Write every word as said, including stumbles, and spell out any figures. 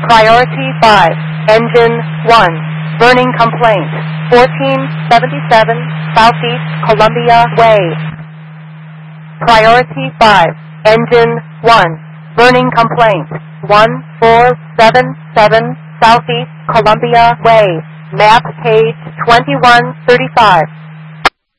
Priority five, Engine one, burning complaint, fourteen seventy-seven Southeast Columbia Way. Priority five, Engine one, burning complaint, one four seven seven Southeast Columbia Way, map page twenty-one thirty-five.